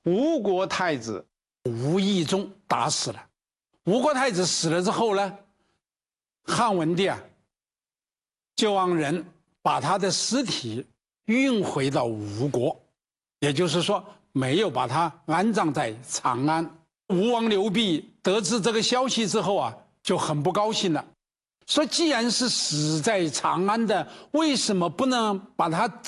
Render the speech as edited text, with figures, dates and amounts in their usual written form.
吴国太子无意中打死了。吴国太子死了之后呢，汉文帝就让人把他的尸体运回到吴国，也就是说没有把他安葬在长安。吴王刘濞得知这个消息之后就很不高兴了，说既然是死在长安的，为什么不能把他